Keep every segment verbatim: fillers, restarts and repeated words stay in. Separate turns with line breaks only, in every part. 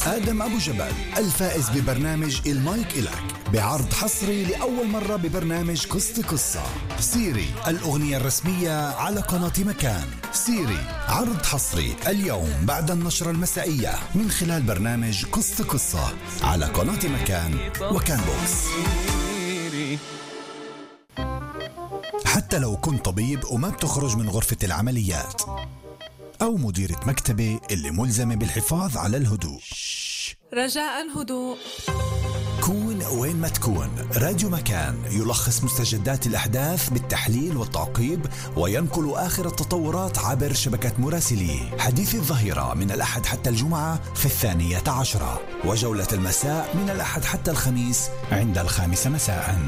آدم أبو جبل الفائز ببرنامج المايك إلك بعرض حصري لأول مرة ببرنامج قصة قصة. سيري الأغنية الرسمية على قناة مكان. سيري عرض حصري اليوم بعد النشرة المسائية من خلال برنامج قصة قصة على قناة مكان وكان بوكس. حتى لو كنت طبيب وما بتخرج من غرفة العمليات، أو مديرة مكتبة اللي ملزمة بالحفاظ على الهدوء،
رجاء هدوء.
كون وين ما تكون، راديو مكان يلخص مستجدات الأحداث بالتحليل والتعقيب وينقل آخر التطورات عبر شبكة مراسليه. حديث الظهيرة من الأحد حتى الجمعة في الثانية عشرة، وجولة المساء من الأحد حتى الخميس عند الخامسة مساء.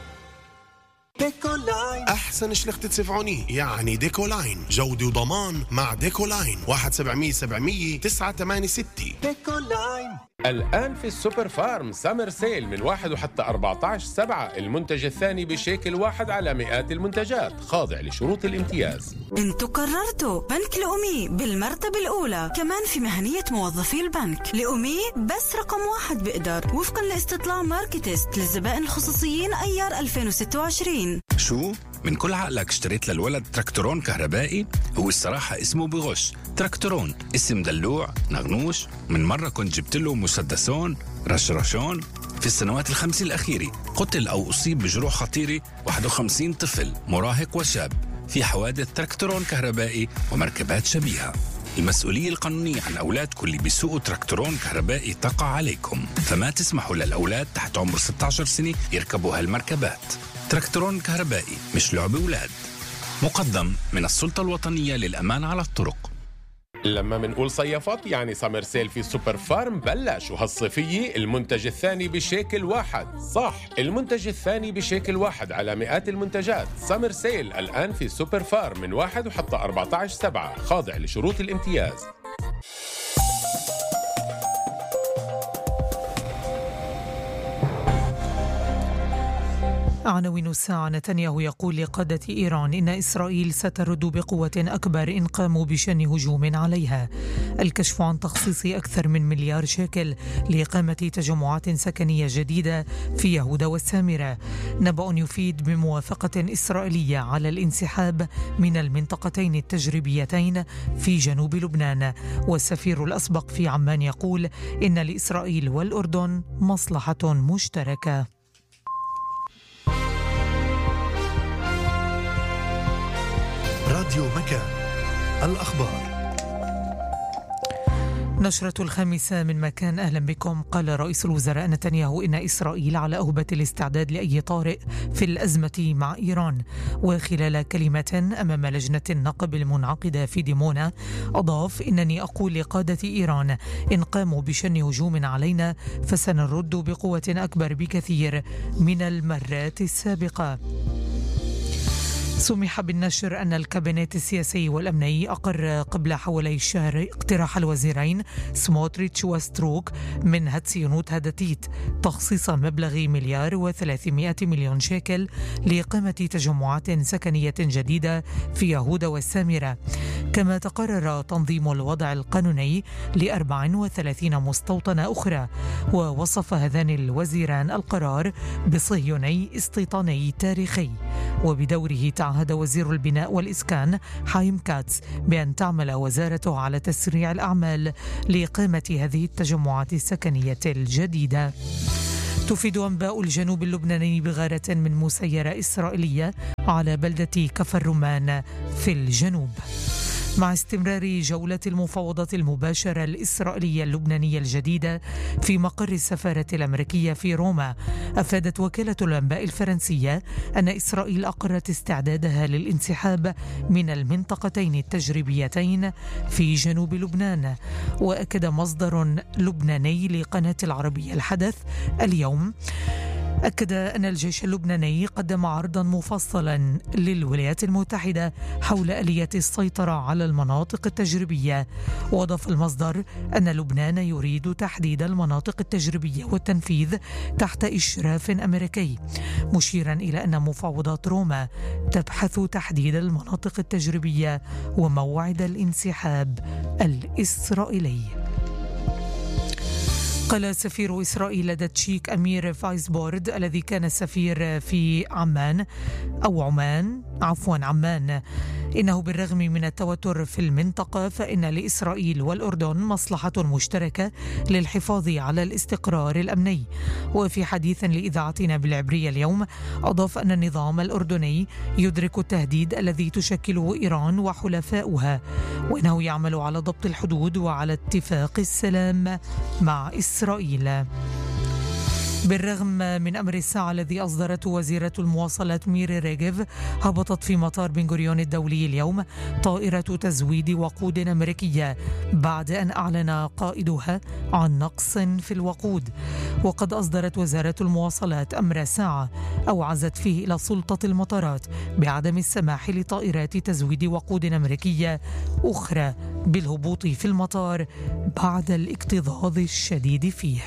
ديكولاين أحسن شلخت تسفعوني، يعني ديكولاين جودة وضمان مع ديكولاين. واحد سبعمية سبعمية تسعة ثمانية ستة. ديكولاين.
الآن في السوبر فارم سامر سيل من واحد وحتى أربعة عشر سبعة، المنتج الثاني بشيكل واحد على مئات المنتجات، خاضع لشروط الامتياز.
انتو قررتوا بنك لأمي بالمرتبة الأولى، كمان في مهنية موظفي البنك. لأمي بس رقم واحد بقدر، وفقا لاستطلاع ماركتست للزبائن الخصوصيين أيار ألفين وستة وعشرين.
شو؟ من كل عقلك اشتريت للولد تراكتورون كهربائي؟ هو الصراحة اسمه بغش تراكتورون، اسم دلوع نغنوش. من مرة كنت جبت له مسدسون رشرشون. في السنوات الخمس الأخيرة قتل أو أصيب بجروح خطيرة واحد وخمسين طفل مراهق وشاب في حوادث تراكتورون كهربائي ومركبات شبيهة. المسؤولية القانونية عن أولادكم اللي بيسوقوا تراكتورون كهربائي تقع عليكم، فما تسمحوا للأولاد تحت عمر ستة عشر سنة يركبوا هالمركبات. تراكتورون كهربائي مش لعب أولاد. مقدم من السلطة الوطنية للأمان على الطرق.
لما منقول صيفات يعني سامر سيل في سوبر فارم بلش، وهالصيفية المنتج الثاني بشيكل واحد. صح، المنتج الثاني بشيكل واحد على مئات المنتجات. سامر سيل الآن في سوبر فارم من واحد وحتى أربعة عشر سبعة، خاضع لشروط الامتياز.
عناوين الساعة: نتنياهو يقول لقادة إيران إن إسرائيل سترد بقوة أكبر إن قاموا بشن هجوم عليها. الكشف عن تخصيص أكثر من مليار شيكل لإقامة تجمعات سكنية جديدة في يهودا والسامرة. نبأ يفيد بموافقة إسرائيلية على الانسحاب من المنطقتين التجريبيتين في جنوب لبنان. والسفير الأسبق في عمان يقول إن لإسرائيل والأردن مصلحة مشتركة.
راديو مكان، الأخبار.
نشرة الخامسة من مكان. أهلا بكم. قال رئيس الوزراء نتنياهو إن إسرائيل على أهبة الاستعداد لأي طارئ في الأزمة مع إيران. وخلال كلمة أمام لجنة النقب المنعقدة في ديمونا أضاف: إنني أقول لقادة إيران إن قاموا بشن هجوم علينا فسنرد بقوة أكبر بكثير من المرات السابقة. سمح بالنشر أن الكابينت السياسي والأمني أقر قبل حوالي شهر اقتراح الوزيرين سموتريتش وستروك من هاتسيونوت هاداتيت تخصيص مبلغ مليار وثلاثمائة مليون شيكل لإقامة تجمعات سكنية جديدة في يهودا والسامرة. كما تقرر تنظيم الوضع القانوني لأربع وثلاثين مستوطنة أخرى. ووصف هذان الوزيران القرار بصهيوني استيطاني تاريخي. وبدوره تعهد وزير البناء والإسكان حايم كاتس بأن تعمل وزارته على تسريع الأعمال لإقامة هذه التجمعات السكنية الجديدة. تفيد أنباء الجنوب اللبناني بغارة من مسيرة إسرائيلية على بلدة كفر الرمان في الجنوب. مع استمرار جولة المفاوضات المباشرة الإسرائيلية اللبنانية الجديدة في مقر السفارة الأمريكية في روما، أفادت وكالة الأنباء الفرنسية أن إسرائيل أقرت استعدادها للانسحاب من المنطقتين التجريبيتين في جنوب لبنان. وأكد مصدر لبناني لقناة العربية الحدث اليوم أكد أن الجيش اللبناني قدم عرضا مفصلا للولايات المتحدة حول آلية السيطرة على المناطق التجريبية. وأضاف المصدر أن لبنان يريد تحديد المناطق التجريبية والتنفيذ تحت إشراف أمريكي، مشيرا إلى أن مفاوضات روما تبحث تحديد المناطق التجريبية وموعد الانسحاب الإسرائيلي. قال سفير إسرائيل لدى تشيك أمير فايسبورد الذي كان سفير في عمان أو عمان عفوا عمان إنه بالرغم من التوتر في المنطقة فإن لإسرائيل والأردن مصلحة مشتركة للحفاظ على الاستقرار الأمني. وفي حديث لإذاعتنا بالعبرية اليوم أضاف أن النظام الأردني يدرك التهديد الذي تشكله إيران وحلفاؤها، وإنه يعمل على ضبط الحدود وعلى اتفاق السلام مع إسرائيل. بالرغم من أمر الساعة الذي أصدرته وزيرة المواصلات ميري ريغيف، هبطت في مطار بن غوريون الدولي اليوم طائرة تزويد وقود أمريكية بعد أن أعلن قائدها عن نقص في الوقود. وقد أصدرت وزارة المواصلات أمر ساعة أوعزت فيه إلى سلطة المطارات بعدم السماح لطائرات تزويد وقود أمريكية أخرى بالهبوط في المطار بعد الاكتظاظ الشديد فيه.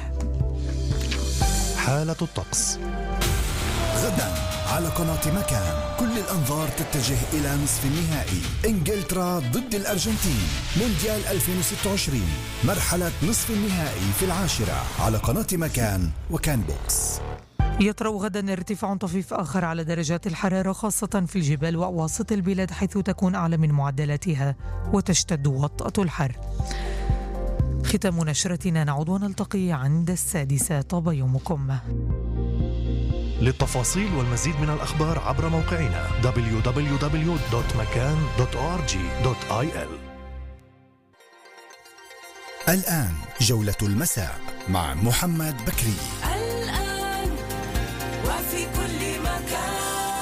حالة الطقس غدا على قناة مكان. كل الأنظار تتجه إلى نصف النهائي، إنجلترا ضد الأرجنتين، مونديال ألفين وستة وعشرين، مرحلة نصف النهائي في العاشرة على قناة مكان وكان بوكس.
يطرأ غدا ارتفاع طفيف آخر على درجات الحرارة خاصة في الجبال وأواسط البلاد حيث تكون أعلى من معدلاتها وتشتد وطأة الحر. ختام نشرتنا، نعود ونلتقي عند السادسة. طاب يومكم.
للتفاصيل والمزيد من الأخبار عبر موقعنا دبليو دبليو دبليو دوت مكان دوت أو آر جي دوت آي إل.
الآن جولة المساء مع محمد بكري.
الآن وفي كل مكان.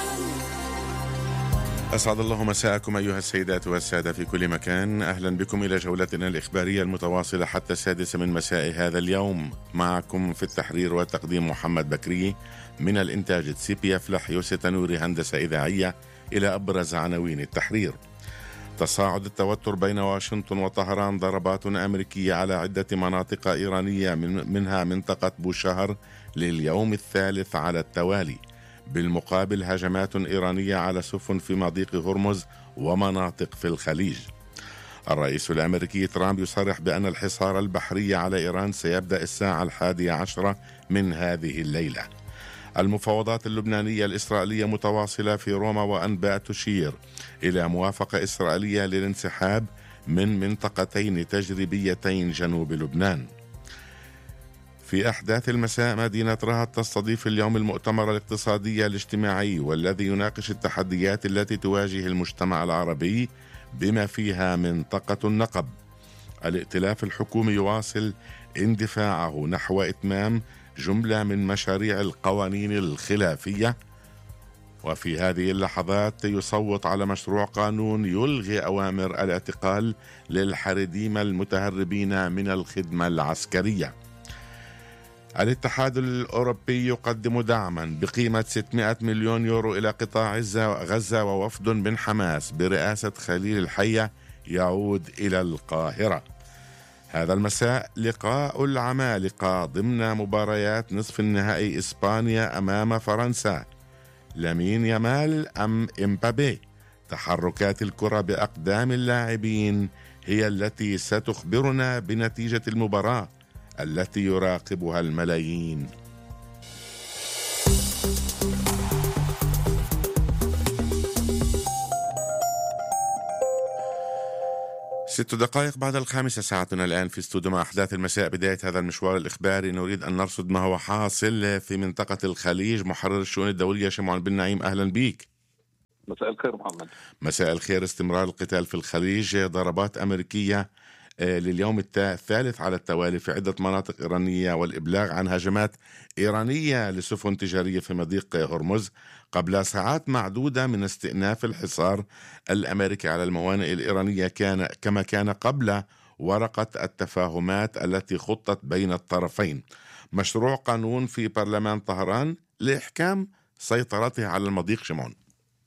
أسعد الله مساءكم أيها السيدات والسادة في كل مكان. أهلا بكم إلى جولتنا الإخبارية المتواصلة حتى السادسة من مساء هذا اليوم. معكم في التحرير والتقديم محمد بكري، من الإنتاج تسيبي أفلح، يوسف تنوري، هندسة إذاعية. إلى أبرز عناوين التحرير. تصاعد التوتر بين واشنطن وطهران، ضربات أمريكية على عدة مناطق إيرانية منها منطقة بوشهر لليوم الثالث على التوالي. بالمقابل هجمات إيرانية على سفن في مضيق هرمز ومناطق في الخليج. الرئيس الأمريكي ترامب يصرح بأن الحصار البحري على إيران سيبدأ الساعة الحادية عشرة من هذه الليلة. المفاوضات اللبنانية الإسرائيلية متواصلة في روما، وأنباء تشير إلى موافقة إسرائيلية للانسحاب من منطقتين تجريبيتين جنوب لبنان. في أحداث المساء، مدينة رهط تستضيف اليوم المؤتمر الاقتصادي الاجتماعي والذي يناقش التحديات التي تواجه المجتمع العربي بما فيها منطقة النقب. الائتلاف الحكومي يواصل اندفاعه نحو إتمام جملة من مشاريع القوانين الخلافية، وفي هذه اللحظات يصوت على مشروع قانون يلغي أوامر الاعتقال للحريديم المتهربين من الخدمة العسكرية. الاتحاد الأوروبي يقدم دعما بقيمة ستمائة مليون يورو إلى قطاع غزة، ووفد من حماس برئاسة خليل الحية يعود إلى القاهرة. هذا المساء لقاء العمالقة ضمن مباريات نصف النهائي، إسبانيا أمام فرنسا. لامين يامال أم إمبابي؟ تحركات الكرة بأقدام اللاعبين هي التي ستخبرنا بنتيجة المباراة التي يراقبها الملايين. ست دقائق بعد الخامسة، ساعتنا الآن في استوديو مع أحداث المساء. بداية هذا المشوار الإخباري نريد أن نرصد ما هو حاصل في منطقة الخليج. محرر الشؤون الدولية شمعون بن نعيم، أهلا بيك.
مساء الخير محمد.
مساء الخير. استمرار القتال في الخليج، ضربات أمريكية لليوم الثالث على التوالي في عدة مناطق إيرانية، والإبلاغ عن هجمات إيرانية لسفن تجارية في مضيق هرمز قبل ساعات معدودة من استئناف الحصار الأمريكي على الموانئ الإيرانية، كان كما كان قبل ورقة التفاهمات التي خطت بين الطرفين. مشروع قانون في برلمان طهران لإحكام سيطرته على المضيق شمعون.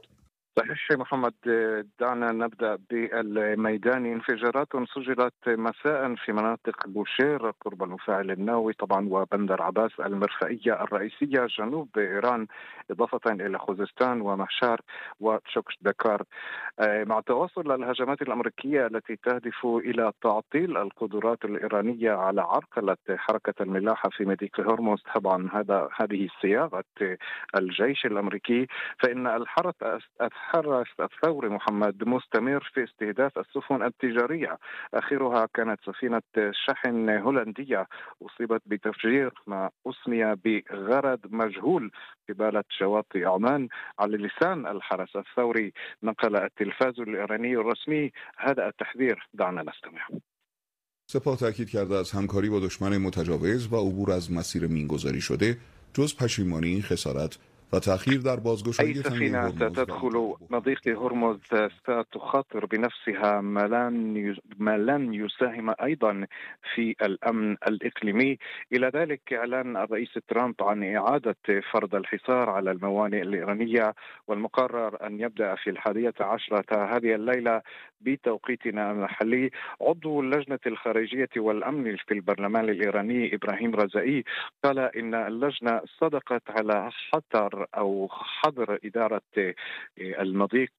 صحيح شيخ محمد. دعنا نبدأ بالميدان. انفجارات سجلت مساء في مناطق بوشير قرب المفاعل النووي طبعا وبندر عباس المرفئية الرئيسية جنوب إيران، إضافة إلى خوزستان ومهشار وتشوكش دكار، مع تواصل الهجمات الأمريكية التي تهدف إلى تعطيل القدرات الإيرانية على عرقلة حركة الملاحة في مضيق هرمز. طبعا هذا هذه صياغة الجيش الأمريكي، فإن الحرس الحرس الثوري محمد مستمر في استهداف السفن التجارية. آخرها كانت سفينة شحن هولندية أصيبت بتفجير ما أسمي بغرض مجهول قبالة شواطئ عمان. على لسان الحرس الثوري نقل التلفاز الإيراني الرسمي هذا التحذير. دعنا نستمع.
سپاه تاکید کرده از همکاری با دشمن متجاوز و عبور از مسیر مینگذاری شده جز پشیمانی، خسارت و تأخیر در بازگشایی
أي سفينة تدخل مضيق هرمز ستخاطر بنفسها ما لن ما لن يساهم أيضا في الأمن الإقليمي. إلى ذلك إعلان الرئيس ترامب عن إعادة فرض الحصار على الموانئ الإيرانية، والمقرر أن يبدأ في الحادية عشرة هذه الليلة بتوقيتنا المحلي. عضو اللجنة الخارجية والأمن في البرلمان الإيراني إبراهيم رزائي قال إن اللجنة صدقت على حظر أو حظر إدارة المضيق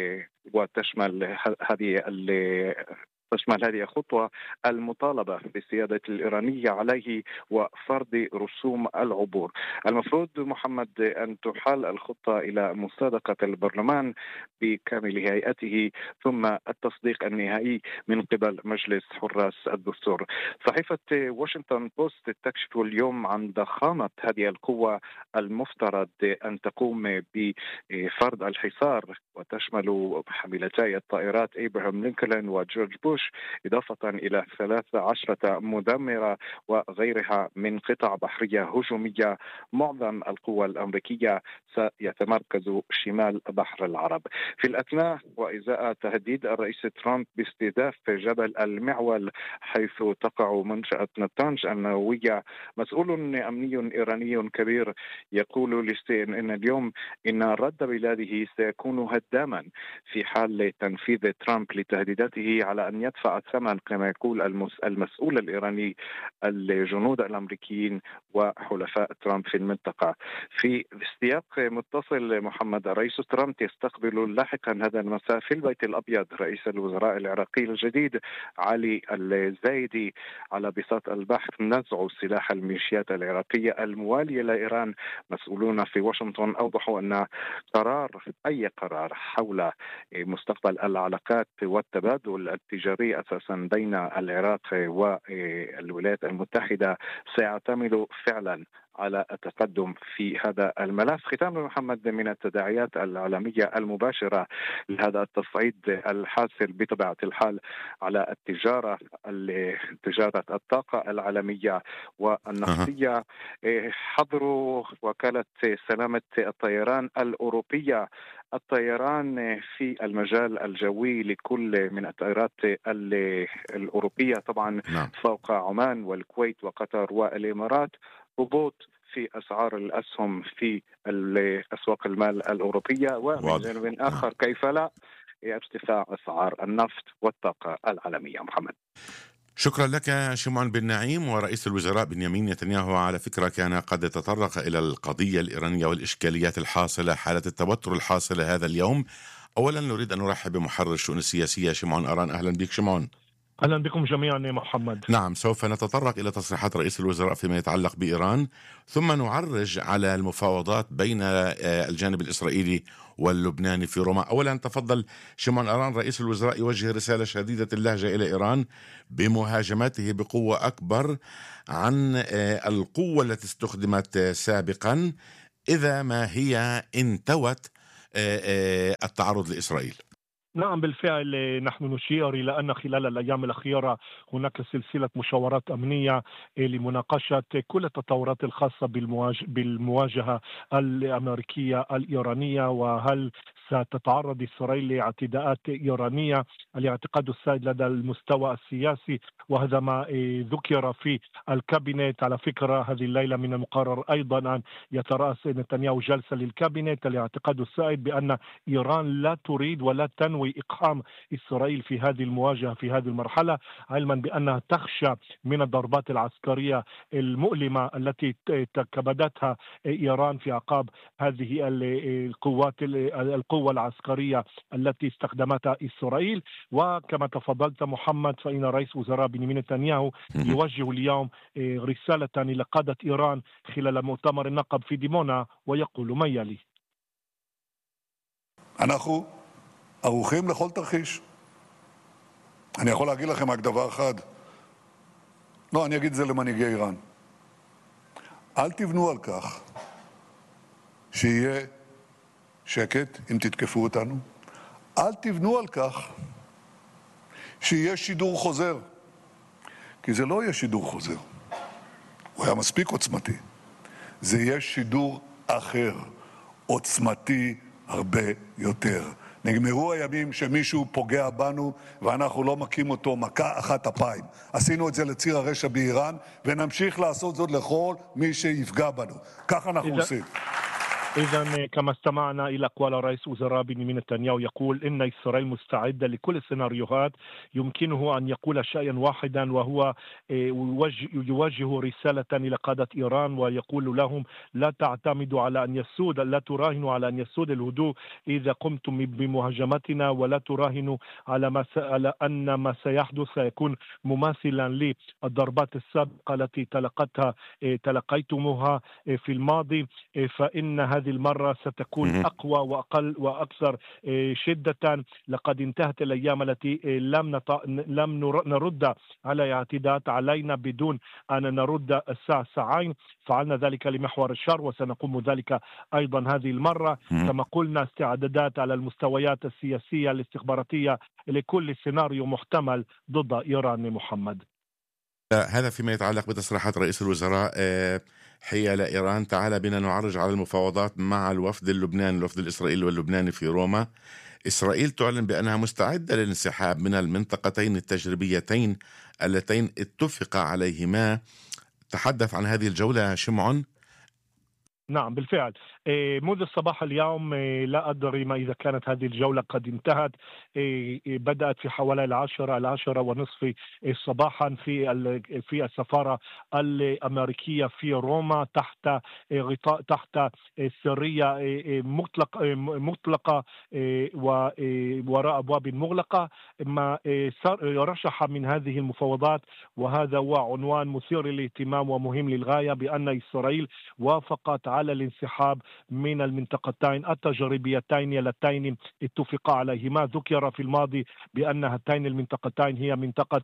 وتشمل هذه تشمل هذه الخطوة المطالبة بالسيادة الإيرانية عليه وفرض رسوم العبور. المفروض محمد أن تحال الخطة إلى مصادقة البرلمان بكامل هيئته ثم التصديق النهائي من قبل مجلس حراس الدستور. صحيفة واشنطن بوست تكشف اليوم عن ضخامة هذه القوة المفترض أن تقوم بفرض الحصار، وتشمل حاملتي الطائرات إبراهام لينكولن وجورج بوش إضافة إلى ثلاث عشرة مدمرة وغيرها من قطع بحرية هجومية. معظم القوى الأمريكية سيتمركز شمال بحر العرب. في الأثناء وإزاء تهديد الرئيس ترامب باستهداف جبل المعول حيث تقع منشأة نتانج النووية، مسؤول أمني إيراني كبير يقول لسي إن إن اليوم إن رد بلاده سيكون هداما في حال تنفيذ ترامب لتهديداته على أن يدفع الثمن كما يقول المسؤول الإيراني الجنود الأمريكيين وحلفاء ترامب في المنطقة. في سياق متصل محمد، رئيس ترامب يستقبل لاحقا هذا المساء في البيت الأبيض رئيس الوزراء العراقي الجديد علي الزايدي على بساط البحث نزع سلاح الميليشيات العراقية الموالية لإيران. مسؤولون في واشنطن أوضحوا أن قرار أي قرار حول مستقبل العلاقات والتبادل التجاري أساسا بين العراق والولايات المتحدة سيعتمد فعلا على التقدم في هذا الملف. ختام محمد، من التداعيات العالمية المباشرة لهذا التصعيد الحاصل بطبيعة الحال على التجارة تجارة الطاقة العالمية والنفطية، حظر وكالة سلامة الطيران الأوروبية الطيران في المجال الجوي لكل من الطائرات الأوروبية طبعا نعم. فوق عمان والكويت وقطر والإمارات. هبوط في أسعار الأسهم في أسواق المال الأوروبية، ومن جانب آخر كيف لا ارتفاع أسعار النفط والطاقة العالمية. محمد،
شكرا لك شمعون بن نعيم. ورئيس الوزراء بنيامين نتنياهو على فكرة كان قد تطرق إلى القضية الإيرانية والإشكاليات الحاصلة، حالة التوتر الحاصلة هذا اليوم. أولا نريد أن نرحب بمحرر الشؤون السياسية شمعون أران. أهلا بك شمعون.
أهلا بكم جميعا يا محمد.
نعم، سوف نتطرق إلى تصريحات رئيس الوزراء فيما يتعلق بإيران، ثم نعرج على المفاوضات بين الجانب الإسرائيلي واللبناني في روما. أولا تفضل شمعون أران، رئيس الوزراء يوجه رسالة شديدة اللهجة إلى إيران بمهاجمته بقوة أكبر عن القوة التي استخدمت سابقا إذا ما هي انتوت التعرض لإسرائيل.
نعم بالفعل، نحن نشير إلى أن خلال الأيام الأخيرة هناك سلسلة مشاورات أمنية لمناقشة كل التطورات الخاصة بالمواجهة الأمريكية الإيرانية، وهل ستتعرض إسرائيل لاعتداءات إيرانية. الاعتقاد السائد لدى المستوى السياسي، وهذا ما ذكر في الكابينت. على فكرة هذه الليلة من المقرر أيضا أن يترأس نتنياهو جلسة للكابينت. الاعتقاد السائد بأن إيران لا تريد ولا تنوي إقحام إسرائيل في هذه المواجهة في هذه المرحلة، علما بأنها تخشى من الضربات العسكرية المؤلمة التي تكبدتها إيران في عقاب هذه القوات القوة العسكرية التي استخدمتها إسرائيل. وكما تفضلت محمد، فإن رئيس وزراء بنيامين نتنياهو يوجه اليوم رسالة إلى قادة إيران خلال مؤتمر النقب في ديمونا، ويقول ما يلي:
אנחנו ערוכים לכל תרחיש. אני יכול להגיד לכם רק דבר אחד. לא, אני אגיד את זה למנהיגי איראן. אל תבנו על כך שיהיה שקט אם תתקפו אותנו. אל תבנו על כך שיהיה שידור חוזר. כי זה לא יהיה שידור חוזר. הוא היה מספיק עוצמתי. זה יהיה שידור אחר, עוצמתי הרבה יותר. נגמרו הימים שמישהו פוגע בנו ואנחנו לא מכים אותו מכה אחת אפיים. עשינו את זה לציר הרשע באיראן ונמשיך לעשות זאת לכל מי שיפגע בנו. ככה אנחנו עושים.
إذن كما استمعنا إلى أقوال رئيس وزراء بنيامين نتنياهو يقول إن إسرائيل مستعدة لكل السيناريوهات. يمكنه أن يقول شيئا واحدا، وهو يوجه رسالة إلى قادة إيران ويقول لهم لا تعتمدوا على أن يسود لا تراهنوا على أن يسود الهدوء إذا قمتم بمهاجمتنا، ولا تراهنوا على ما س... على أن ما سيحدث سيكون مماثلا للضربات السابقة التي تلقتها تلقيتموها في الماضي، فإن هذه المرة ستكون أقوى وأقل وأكثر شدة. لقد انتهت الأيام التي لم نط... لم نرد على اعتداءات علينا بدون أن نرد الساعة ساعين. فعلنا ذلك لمحور الشر وسنقوم ذلك أيضا هذه المرة. كما قلنا استعدادات على المستويات السياسية الاستخباراتية لكل سيناريو محتمل ضد إيران. محمد،
هذا فيما يتعلق بتصريحات رئيس الوزراء حيال إيران. تعال بنا نعرج على المفاوضات مع الوفد اللبناني الوفد الإسرائيلي واللبناني في روما. إسرائيل تعلن بأنها مستعدة للانسحاب من المنطقتين التجريبيتين اللتين اتفق عليهما. تحدث عن هذه الجولة شمعون.
نعم بالفعل، منذ الصباح اليوم لا أدري ما إذا كانت هذه الجولة قد انتهت. بدأت في حوالي العشرة العشرة ونصف صباحا في في السفارة الأمريكية في روما تحت غطاء تحت سرية مطلق مطلقة ووراء أبواب مغلقة. ما رشح من هذه المفاوضات، وهذا هو عنوان مثير للاهتمام ومهم للغاية، بأن إسرائيل وافقت على الانسحاب من المنطقتين التجريبيتين اللتين اتفقا عليهما. ذكر في الماضي بأن هاتين المنطقتين هي منطقة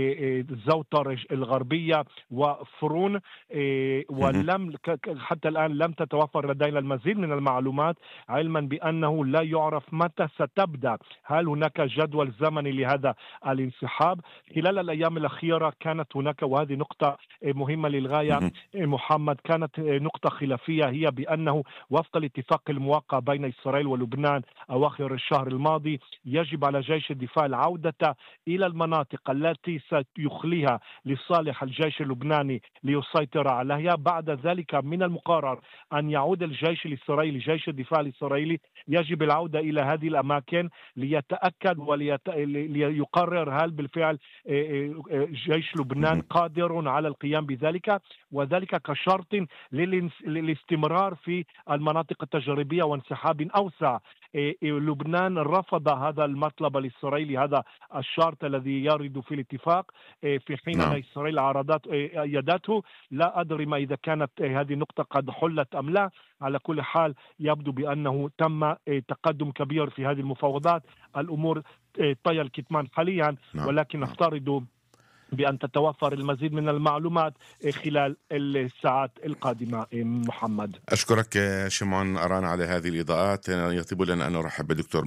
زوطر الغربية وفرون، ولم حتى الآن لم تتوفر لدينا المزيد من المعلومات، علما بأنه لا يعرف متى ستبدأ. هل هناك جدول زمني لهذا الانسحاب؟ خلال الأيام الأخيرة كانت هناك، وهذه نقطة مهمة للغاية محمد، كانت نقطة خلافية، هي بأنه وفق الاتفاق الموقع بين إسرائيل ولبنان أواخر الشهر الماضي يجب على جيش الدفاع العودة إلى المناطق التي سيخليها لصالح الجيش اللبناني ليسيطر عليها. بعد ذلك من المقرر أن يعود الجيش الإسرائيلي جيش الدفاع الإسرائيلي يجب العودة إلى هذه الأماكن ليتأكد وليقرر هل بالفعل جيش لبنان قادر على القيام بذلك، وذلك كشرط للاستمرار في المناطق التجريبية وانسحاب أوسع. لبنان رفض هذا المطلب الإسرائيلي، هذا الشرط الذي يرد في الاتفاق في حين أن إسرائيل عرضت يدته. لا أدري ما إذا كانت هذه النقطة قد حلت أم لا. على كل حال يبدو بأنه تم تقدم كبير في هذه المفاوضات. الأمور طي الكتمان حاليا، ولكن نفترض بأن تتوفر المزيد من المعلومات خلال الساعات القادمة. محمد،
أشكرك شمعون أران على هذه الإضاءات. يطيب لنا أن نرحب بدكتور